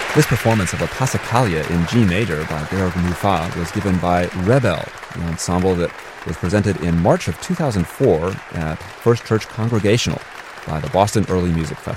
This performance of a Passacaglia in G major by Georg Muffat was given by Rebel, the ensemble that was presented in March of 2004 at First Church Congregational by the Boston Early Music Festival.